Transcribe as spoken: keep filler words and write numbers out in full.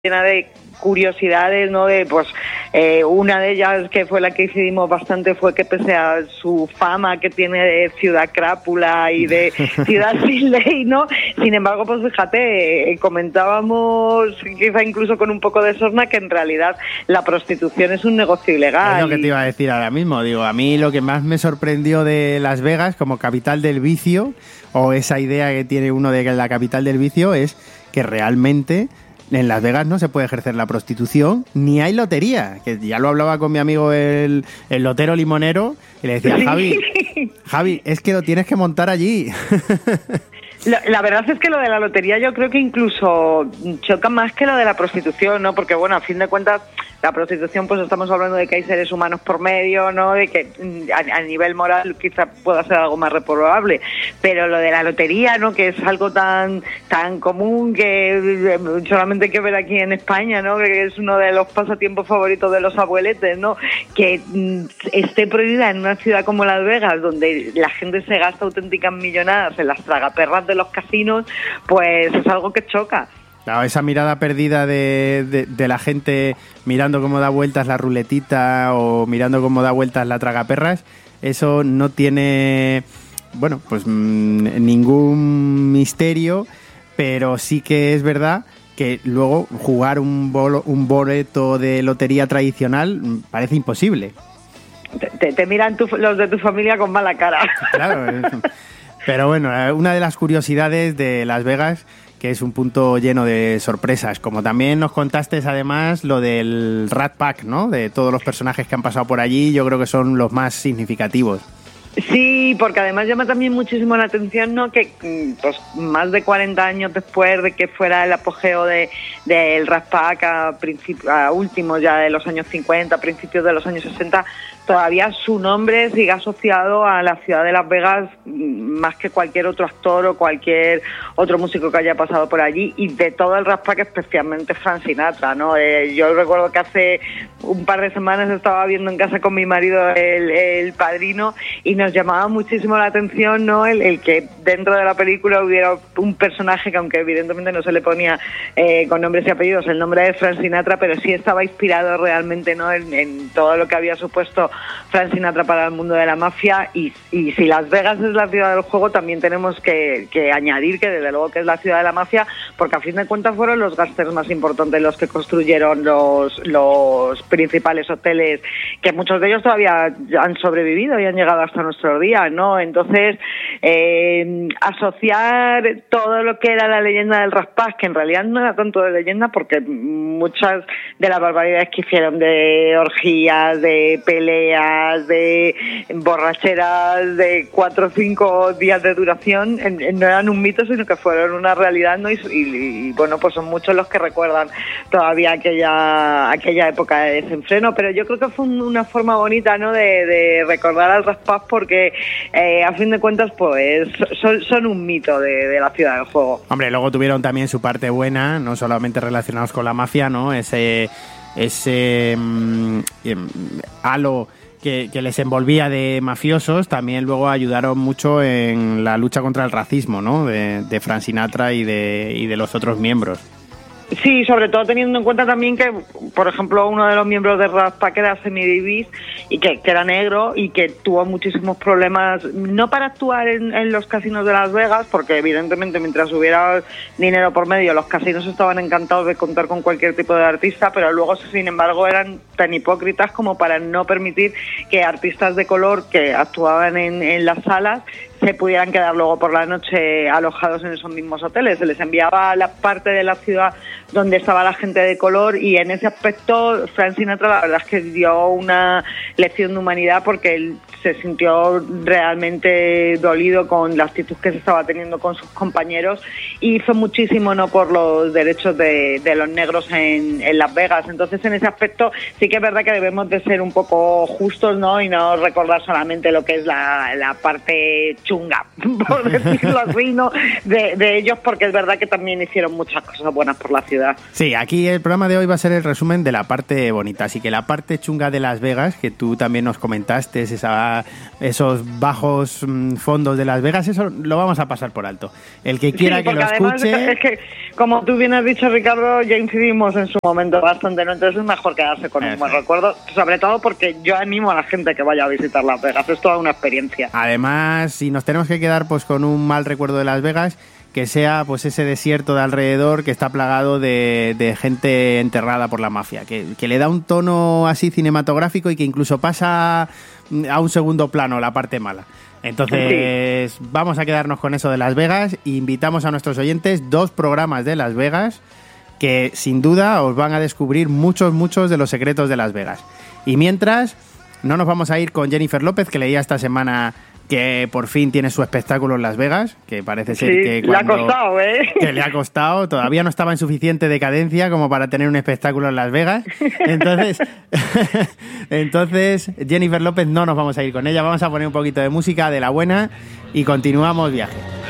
llena de curiosidades, ¿no? De pues eh, una de ellas que fue la que incidimos bastante fue que pese a su fama que tiene de ciudad crápula y de ciudad sin ley, ¿no? Sin embargo, pues fíjate, eh, comentábamos quizá incluso con un poco de sorna que en realidad la prostitución es un negocio ilegal. Es lo que te iba a decir ahora mismo. Digo, a mí lo que más me sorprendió de Las Vegas como capital del vicio, o esa idea que tiene uno de que es la capital del vicio, es que realmente en Las Vegas no se puede ejercer la prostitución, ni hay lotería, que ya lo hablaba con mi amigo el, el lotero limonero, y le decía, Javi, Javi, es que lo tienes que montar allí. La, la verdad es que lo de la lotería yo creo que incluso choca más que lo de la prostitución, ¿no? Porque, bueno, a fin de cuentas, la prostitución, pues estamos hablando de que hay seres humanos por medio, ¿no? De que a, a nivel moral quizá pueda ser algo más reprobable. Pero lo de la lotería, ¿no? Que es algo tan tan común que solamente hay que ver aquí en España, ¿no? Que es uno de los pasatiempos favoritos de los abueletes, ¿no? Que mm, esté prohibida en una ciudad como Las Vegas, donde la gente se gasta auténticas millonadas en las tragaperras de los casinos, pues es algo que choca. Claro, esa mirada perdida de, de, de la gente mirando cómo da vueltas la ruletita o mirando cómo da vueltas la tragaperras, eso no tiene, bueno, pues mmm, ningún misterio, pero sí que es verdad que luego jugar un, bolo, un boleto de lotería tradicional parece imposible. Te, te, te miran tu, los de tu familia con mala cara. Claro, pero bueno, una de las curiosidades de Las Vegas, que es un punto lleno de sorpresas. Como también nos contaste además lo del Rat Pack, ¿no? De todos los personajes que han pasado por allí, yo creo que son los más significativos. Sí, porque además llama también muchísimo la atención, ¿no? Que pues más de cuarenta años después de que fuera el apogeo de del Rat Pack a, principio, a últimos ya de los años cincuenta, a principios de los años sesenta, todavía su nombre sigue asociado a la ciudad de Las Vegas más que cualquier otro actor o cualquier otro músico que haya pasado por allí, y de todo el Rat Pack especialmente Frank Sinatra, ¿no? Eh, yo recuerdo que hace un par de semanas estaba viendo en casa con mi marido el, el Padrino y nos llamaba muchísimo la atención, ¿no? El, el que dentro de la película hubiera un personaje que, aunque evidentemente no se le ponía eh, con nombres y apellidos el nombre de Frank Sinatra, pero sí estaba inspirado realmente, ¿no? En, en todo lo que había supuesto Frank Sinatra para el mundo de la mafia. Y, y si Las Vegas es la ciudad del juego, también tenemos que, que añadir que desde luego que es la ciudad de la mafia, porque a fin de cuentas fueron los gángsters más importantes los que construyeron los, los principales hoteles, que muchos de ellos todavía han sobrevivido y han llegado hasta nuestros días, ¿no? Entonces, eh, asociar todo lo que era la leyenda del Rat Pack, que en realidad no era tanto de leyenda, porque muchas de las barbaridades que hicieron de orgías, de peleas, de borracheras de cuatro o cinco días de duración, no eran un mito, sino que fueron una realidad, ¿no? Y, y, y bueno, pues son muchos los que recuerdan todavía aquella aquella época de desenfreno, pero yo creo que fue una forma bonita, ¿no? De, de recordar al Rat Pack, porque eh, a fin de cuentas pues son, son un mito de, de la ciudad del juego. Hombre, luego tuvieron también su parte buena, no solamente relacionados con la mafia, ¿no? Ese ese um, halo que, que les envolvía de mafiosos, también luego ayudaron mucho en la lucha contra el racismo, ¿no? De, de Frank Sinatra y de, y de los otros miembros. Sí, sobre todo teniendo en cuenta también que, por ejemplo, uno de los miembros de Rat Pack era Sammy Davis, y que, que era negro y que tuvo muchísimos problemas, no para actuar en, en los casinos de Las Vegas, porque evidentemente mientras hubiera dinero por medio los casinos estaban encantados de contar con cualquier tipo de artista, pero luego, sin embargo, eran tan hipócritas como para no permitir que artistas de color que actuaban en, en las salas se pudieran quedar luego por la noche alojados en esos mismos hoteles. Se les enviaba a la parte de la ciudad donde estaba la gente de color, y en ese aspecto Frank Sinatra la verdad es que dio una lección de humanidad, porque él se sintió realmente dolido con la actitud que se estaba teniendo con sus compañeros, y hizo muchísimo, ¿no?, por los derechos de, de los negros en, en Las Vegas. Entonces, en ese aspecto sí que es verdad que debemos de ser un poco justos, ¿no?, y no recordar solamente lo que es la, la parte chunga, por decirlo así, ¿no? De, de ellos, porque es verdad que también hicieron muchas cosas buenas por la ciudad. Sí, aquí el programa de hoy va a ser el resumen de la parte bonita, así que la parte chunga de Las Vegas, que tú también nos comentaste, esa, esos bajos mmm, fondos de Las Vegas, eso lo vamos a pasar por alto. El que quiera sí, que lo escuche... Es que, como tú bien has dicho, Ricardo, ya incidimos en su momento bastante, ¿no? Entonces es mejor quedarse con eso. Un buen recuerdo, sobre todo porque yo animo a la gente que vaya a visitar Las Vegas, es toda una experiencia. Además, si nos tenemos que quedar pues con un mal recuerdo de Las Vegas, que sea pues ese desierto de alrededor que está plagado de, de gente enterrada por la mafia, que, que le da un tono así cinematográfico y que incluso pasa a un segundo plano la parte mala. Entonces, sí. Vamos a quedarnos con eso de Las Vegas e invitamos a nuestros oyentes dos programas de Las Vegas que sin duda os van a descubrir muchos, muchos de los secretos de Las Vegas. Y mientras, no nos vamos a ir con Jennifer López, que leía esta semana que por fin tiene su espectáculo en Las Vegas, que parece ser sí, que cuando, le ha costado, ¿eh? Que le ha costado, todavía no estaba en suficiente decadencia como para tener un espectáculo en Las Vegas. Entonces, entonces Jennifer López no nos vamos a ir con ella, vamos a poner un poquito de música de la buena y continuamos viaje.